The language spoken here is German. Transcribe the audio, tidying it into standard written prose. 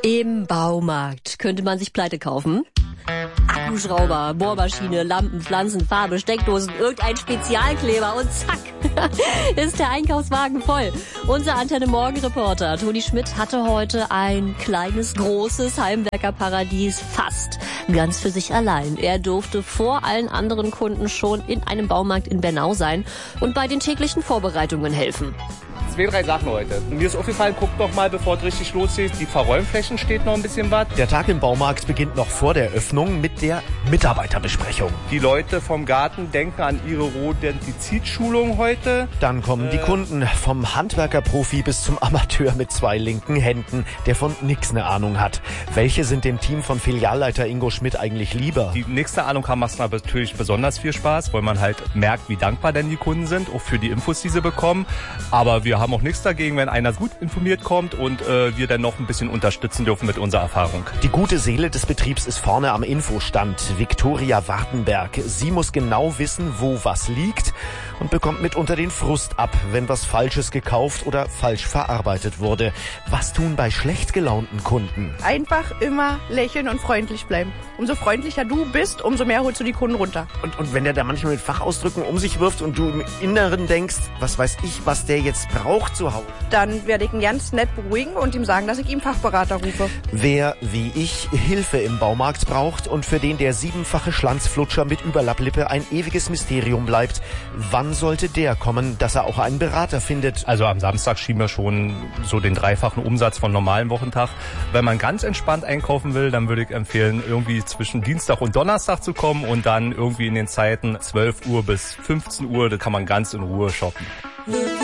Im Baumarkt könnte man sich Pleite kaufen. Akkuschrauber, Bohrmaschine, Lampen, Pflanzen, Farbe, Steckdosen, irgendein Spezialkleber und zack, ist der Einkaufswagen voll. Unser Antenne Morgen Reporter Toni Schmidt hatte heute ein kleines, großes Heimwerkerparadies fast ganz für sich allein. Er durfte vor allen anderen Kunden schon in einem Baumarkt in Bernau sein und bei den täglichen Vorbereitungen helfen. 2, 3 Sachen heute. Mir ist aufgefallen, guckt noch mal, bevor es richtig losgeht, die Verräumflächen steht noch ein bisschen was. Der Tag im Baumarkt beginnt noch vor der Öffnung mit der Mitarbeiterbesprechung. Die Leute vom Garten denken an ihre Rodentizidschulung heute. Dann kommen die Kunden, vom Handwerkerprofi bis zum Amateur mit 2 linken Händen, der von nix eine Ahnung hat. Welche sind dem Team von Filialleiter Ingo Schmidt eigentlich lieber? Die nächste Ahnung haben, macht natürlich besonders viel Spaß, weil man halt merkt, wie dankbar denn die Kunden sind, auch für die Infos, die sie bekommen. Aber wir haben auch nichts dagegen, wenn einer gut informiert kommt und wir dann noch ein bisschen unterstützen dürfen mit unserer Erfahrung. Die gute Seele des Betriebs ist vorne am Infostand. Viktoria Wartenberg. Sie muss genau wissen, wo was liegt und bekommt mitunter den Frust ab, wenn was Falsches gekauft oder falsch verarbeitet wurde. Was tun bei schlecht gelaunten Kunden? Einfach immer lächeln und freundlich bleiben. Umso freundlicher du bist, umso mehr holst du die Kunden runter. Und wenn der da manchmal mit Fachausdrücken um sich wirft und du im Inneren denkst, was weiß ich, was der jetzt braucht zu Hause, dann werde ich ihn ganz nett beruhigen und ihm sagen, dass ich ihm Fachberater rufe. Wer, wie ich, Hilfe im Baumarkt braucht und für den der 7-fache Schlanzflutscher mit Überlapplippe ein ewiges Mysterium bleibt, wann sollte der kommen, dass er auch einen Berater findet? Also am Samstag schieben wir schon so den 3-fachen Umsatz von normalen Wochentag. Wenn man ganz entspannt einkaufen will, dann würde ich empfehlen, irgendwie zwischen Dienstag und Donnerstag zu kommen und dann irgendwie in den Zeiten 12 Uhr bis 15 Uhr, da kann man ganz in Ruhe shoppen.